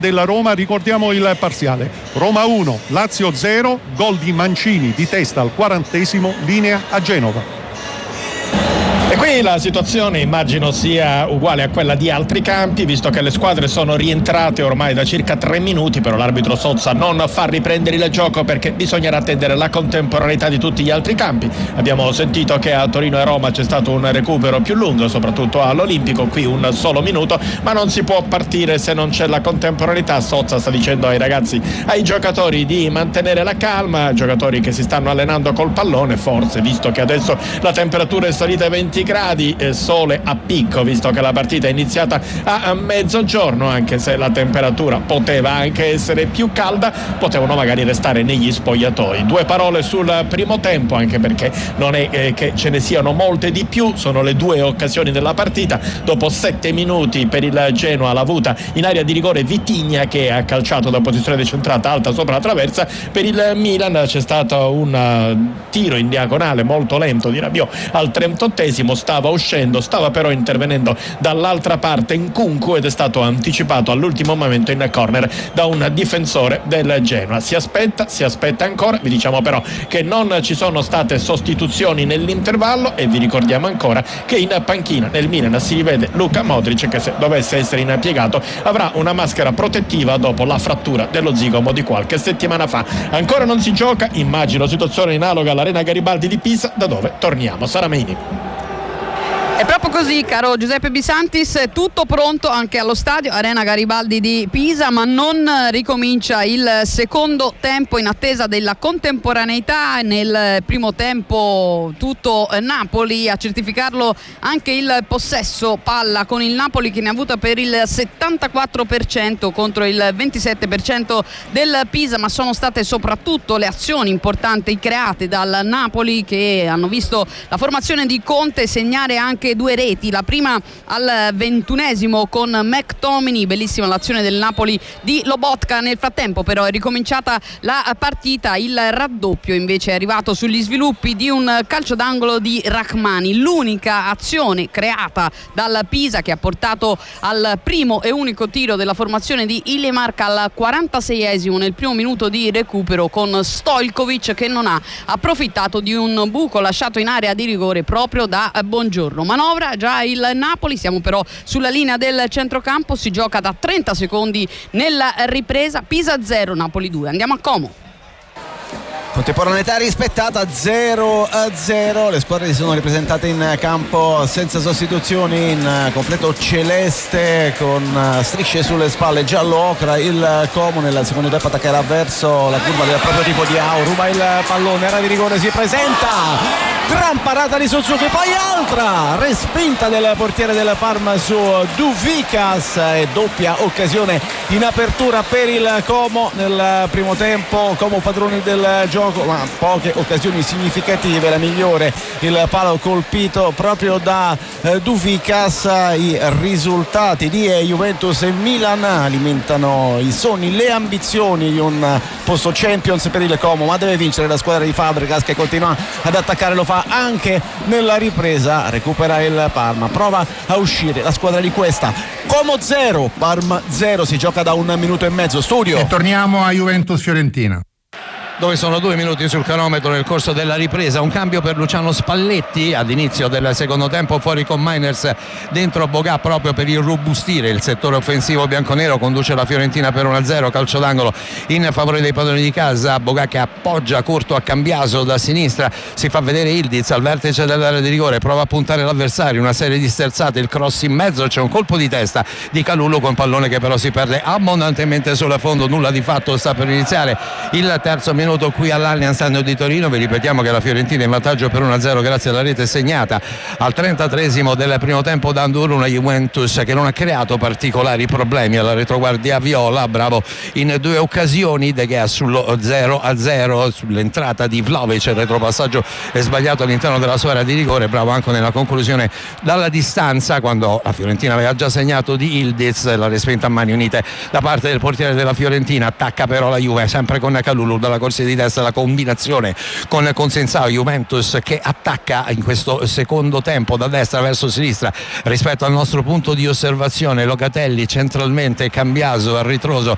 della Roma. Ricordiamo il parziale: Roma 1, Lazio 0, gol di Mancini di testa al 40°, linea a Genova. E qui la situazione immagino sia uguale a quella di altri campi, visto che le squadre sono rientrate ormai da circa 3 minuti, però l'arbitro Sozza non fa riprendere il gioco perché bisognerà attendere la contemporaneità di tutti gli altri campi. Abbiamo sentito che a Torino e Roma c'è stato un recupero più lungo, soprattutto all'Olimpico, qui un solo minuto, ma non si può partire se non c'è la contemporaneità. Sozza sta dicendo ai ragazzi, ai giocatori, di mantenere la calma, giocatori che si stanno allenando col pallone, forse, visto che adesso la temperatura è salita ai 20 gradi, sole a picco, visto che la partita è iniziata a mezzogiorno, anche se la temperatura poteva anche essere più calda, potevano magari restare negli spogliatoi. 2 parole sul primo tempo, anche perché non è che ce ne siano molte di più, sono le 2 occasioni della partita. Dopo 7 minuti per il Genoa l'ha avuta in area di rigore Vitigna, che ha calciato da posizione decentrata alta sopra la traversa. Per il Milan c'è stato un tiro in diagonale molto lento di Rabiot al 38°, stava uscendo, stava però intervenendo dall'altra parte in Nkunku ed è stato anticipato all'ultimo momento in corner da un difensore del Genoa. Si aspetta ancora. Vi diciamo però che non ci sono state sostituzioni nell'intervallo e vi ricordiamo ancora che in panchina nel Milan si rivede Luka Modric, che se dovesse essere impiegato avrà una maschera protettiva dopo la frattura dello zigomo di qualche settimana fa. Ancora non si gioca, immagino situazione analoga all'Arena Garibaldi di Pisa, da dove torniamo. Sara Meini. È proprio così, caro Giuseppe Bisantis, tutto pronto anche allo stadio Arena Garibaldi di Pisa, ma non ricomincia il secondo tempo in attesa della contemporaneità. Nel primo tempo tutto Napoli, a certificarlo anche il possesso palla, con il Napoli che ne ha avuta per il 74% contro il 27% del Pisa, ma sono state soprattutto le azioni importanti create dal Napoli che hanno visto la formazione di Conte segnare anche 2 reti, la prima al 21° con McTominay, bellissima l'azione del Napoli di Lobotka. Nel frattempo però è ricominciata la partita, il raddoppio invece è arrivato sugli sviluppi di un calcio d'angolo di Rachmani, l'unica azione creata dal Pisa che ha portato al primo e unico tiro della formazione di Ilimark al 46° nel primo minuto di recupero, con Stojkovic che non ha approfittato di un buco lasciato in area di rigore proprio da Buongiorno. Manovra già il Napoli, siamo però sulla linea del centrocampo, si gioca da 30 secondi nella ripresa. Pisa 0, Napoli 2. Andiamo a Como. Contemporaneità rispettata, 0-0, le squadre si sono ripresentate in campo senza sostituzioni, in completo celeste con strisce sulle spalle giallo-ocra. Il Como nel secondo tempo attaccherà verso la curva del proprio tipo di Au, ruba il pallone, area di rigore, si presenta, gran parata di Suzuki, poi altra respinta del portiere del Parma su Douvikas e doppia occasione in apertura per il Como nel primo tempo. Como padroni del gioco, ma poche occasioni significative, la migliore il palo colpito proprio da Douvikas. I risultati di Juventus e Milan alimentano i sogni, le ambizioni di un posto Champions per il Como, ma deve vincere la squadra di Fabregas che continua ad attaccare, lo fa anche nella ripresa, recupera il Parma, prova a uscire la squadra di Cuesta. Como 0, Parma 0, si gioca da 1 minuto e mezzo. Studio. E torniamo a Juventus-Fiorentina, dove sono 2 minuti sul cronometro nel corso della ripresa. Un cambio per Luciano Spalletti ad inizio del secondo tempo, fuori con Miners, dentro Bogà proprio per irrobustire il settore offensivo bianconero. Conduce la Fiorentina per 1-0, calcio d'angolo in favore dei padroni di casa. Bogà che appoggia corto a Cambiaso da sinistra, si fa vedere Ildiz al vertice dell'area di rigore, prova a puntare l'avversario, una serie di sterzate, il cross in mezzo, c'è un colpo di testa di Calulu con pallone che però si perde abbondantemente sul fondo. Nulla di fatto, sta per iniziare il terzo minuto qui all'Allianz Stadium di Torino. Vi ripetiamo che la Fiorentina è in vantaggio per 1-0 grazie alla rete segnata al 33° del primo tempo da Anduro, una Juventus che non ha creato particolari problemi alla retroguardia viola, bravo in 2 occasioni, De Gea sullo 0-0, sull'entrata di Vlahovic, il retropassaggio è sbagliato all'interno della sua area di rigore, bravo anche nella conclusione dalla distanza quando la Fiorentina aveva già segnato di Ildiz, la respinta a mani unite da parte del portiere della Fiorentina. Attacca però la Juve sempre con Calulu dalla corsia di destra, la combinazione con Consensao, Juventus che attacca in questo secondo tempo da destra verso sinistra rispetto al nostro punto di osservazione. Locatelli centralmente, Cambiaso a ritroso